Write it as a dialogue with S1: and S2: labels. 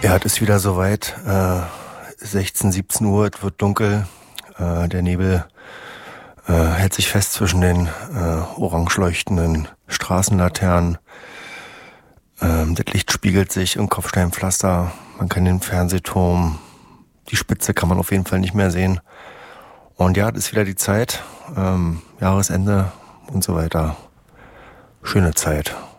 S1: Ja, es ist wieder soweit. 16, 17 Uhr, es wird dunkel. Der Nebel hält sich fest zwischen den orange leuchtenden Straßenlaternen. Das Licht spiegelt sich im Kopfsteinpflaster. Man kann den Fernsehturm, die Spitze kann man auf jeden Fall nicht mehr sehen. Und ja, das ist wieder die Zeit. Jahresende und so weiter. Schöne Zeit.